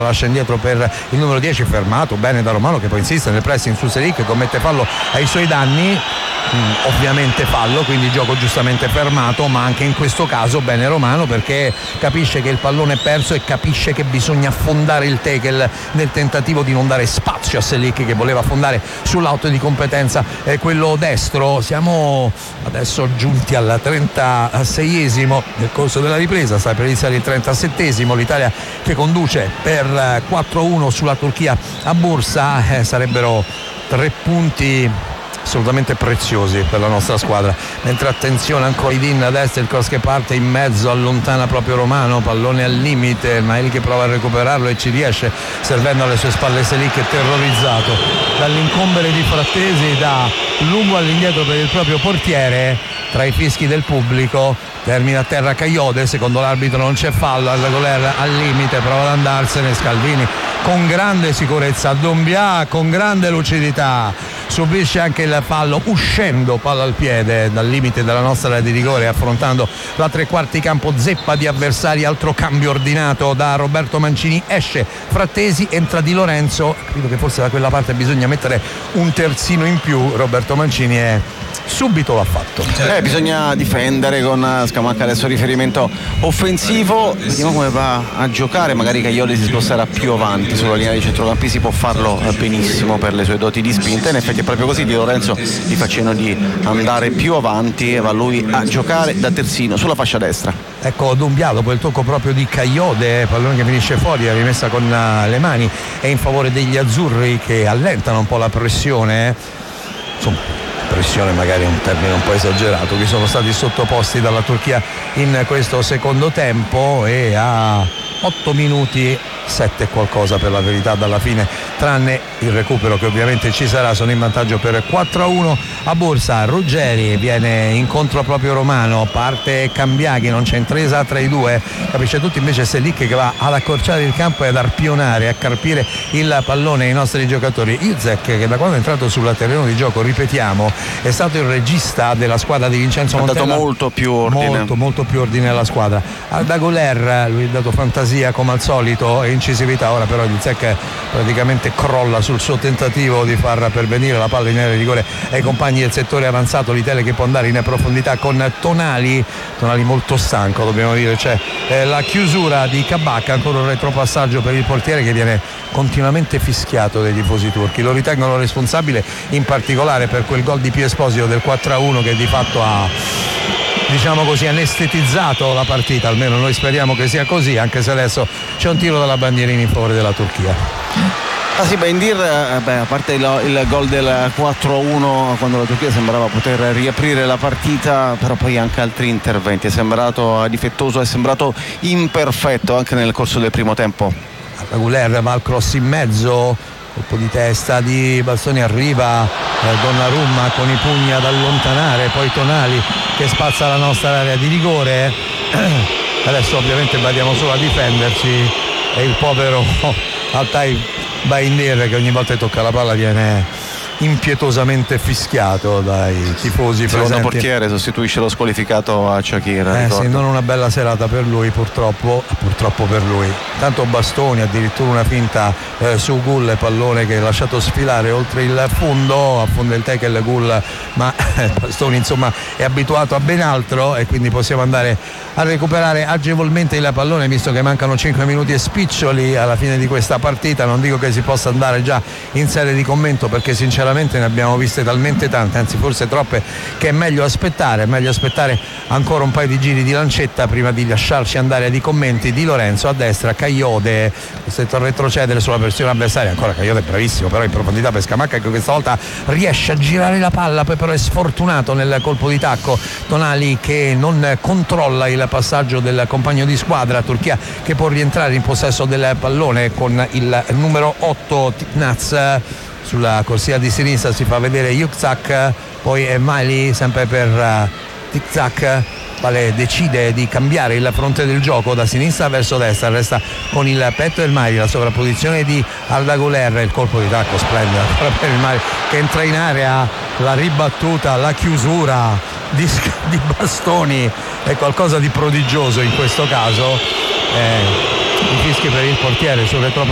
lascia indietro per il numero 10, fermato bene da Romano, che poi insiste nel pressing su Selic, commette fallo ai suoi danni, ovviamente fallo, quindi gioco giustamente fermato, ma anche in questo caso bene Romano, perché capisce che il pallone è perso e capisce che bisogna affondare il tackle nel tentativo di non dare spazio a Selic, che voleva affondare sull'auto di competenza quello destro. Siamo adesso giunti al 36esimo nel corso della ripresa, sta per iniziare il 37esimo, l'Italia che conduce per 4-1 sulla Turchia a Bursa. Sarebbero 3 punti assolutamente preziosi per la nostra squadra, mentre attenzione ancora Idin a destra, il cross che parte in mezzo, allontana proprio Romano, pallone al limite, Maeli che prova a recuperarlo e ci riesce, servendo alle sue spalle Selic, terrorizzato dall'incombere di Frattesi, da lungo all'indietro per il proprio portiere. Tra i fischi del pubblico termina a terra Cagliode, secondo l'arbitro non c'è fallo, Ardagoler al limite, prova ad andarsene, Scalvini con grande sicurezza, Doumbia con grande lucidità subisce anche il fallo uscendo palla al piede dal limite della nostra area di rigore, affrontando la tre quarti campo zeppa di avversari. Altro cambio ordinato da Roberto Mancini, esce Frattesi, entra Di Lorenzo. Credo che forse da quella parte bisogna mettere un terzino in più. Roberto Mancini subito l'ha fatto. Bisogna difendere con Scamacca, adesso riferimento offensivo, vediamo come va a giocare, magari Caglioli si sposterà più avanti sulla linea dei centrocampisti, può farlo benissimo per le sue doti di spinta, in effetti è proprio così. Di Lorenzo gli fa cenno di andare più avanti e va lui a giocare da terzino sulla fascia destra. Ecco Doumbia dopo il tocco proprio di Cagliode, pallone che finisce fuori, la rimessa con le mani è in favore degli azzurri che allentano un po' la pressione. Insomma, pressione magari è un termine un po' esagerato, che sono stati sottoposti dalla Turchia in questo secondo tempo, e a 8 minuti 7 qualcosa per la verità dalla fine, tranne il recupero che ovviamente ci sarà, sono in vantaggio per 4-1 a Bursa. Ruggeri viene incontro proprio Romano, parte Cambiaghi, non c'è intresa tra i due, capisce tutto invece Selic che va ad accorciare il campo e ad arpionare, a carpire il pallone ai nostri giocatori. Izek, che da quando è entrato sul terreno di gioco, ripetiamo, è stato il regista della squadra di Vincenzo Montella, ha dato molto più ordine, molto più ordine alla squadra. Ardagoler, lui ha dato fantasia come al solito e incisività, ora però Izek praticamente crolla sul suo tentativo di far pervenire la palla in area di rigore ai compagni del settore avanzato. L'Italia che può andare in profondità con Tonali molto stanco, dobbiamo dire. C'è la chiusura di Kabak, ancora un retropassaggio per il portiere che viene continuamente fischiato dai tifosi turchi, lo ritengono responsabile in particolare per quel gol di Pio Esposito del 4-1 che di fatto ha, diciamo così, anestetizzato la partita, almeno noi speriamo che sia così, anche se adesso c'è un tiro dalla bandierina in favore della Turchia. Bendir, a parte il gol del 4-1 quando la Turchia sembrava poter riaprire la partita, però poi anche altri interventi, è sembrato difettoso, è sembrato imperfetto anche nel corso del primo tempo. Guler va al cross in mezzo, colpo di testa di Bastoni, arriva Donnarumma con i pugni ad allontanare, poi Tonali che spazza la nostra area di rigore. Adesso ovviamente badiamo solo a difenderci e il povero Altay Bayindir, che ogni volta che tocca la palla viene impietosamente fischiato dai tifosi presenti. Secondo portiere sostituisce lo squalificato a Shakir. Sì, non una bella serata per lui, purtroppo per lui. Tanto Bastoni, addirittura una finta su Gul, pallone che è lasciato sfilare oltre il fondo, affonda il tackle Gul, ma Bastoni insomma è abituato a ben altro e quindi possiamo andare a recuperare agevolmente il pallone, visto che mancano 5 minuti e spiccioli alla fine di questa partita. Non dico che si possa andare già in serie di commento, perché sinceramente ne abbiamo viste talmente tante, anzi forse troppe, che è meglio aspettare ancora un paio di giri di lancetta prima di lasciarci andare ai commenti. Di Lorenzo a destra, Cagliode costretto a retrocedere sulla pressione avversaria, ancora Cagliode è bravissimo però in profondità per Scamacca, che questa volta riesce a girare la palla, poi però è sfortunato nel colpo di tacco. Tonali che non controlla il passaggio del compagno di squadra, Turchia che può rientrare in possesso del pallone con il numero 8 Tiknaz. Sulla corsia di sinistra si fa vedere Yukzak, poi è Maeli sempre per Tikzak, quale decide di cambiare il fronte del gioco da sinistra verso destra, resta con il petto del Maeli, la sovrapposizione di Ardagoler, il colpo di tacco splendido per il Maeli che entra in area, la ribattuta, la chiusura di Bastoni è qualcosa di prodigioso in questo caso. I fischi per il portiere sul retro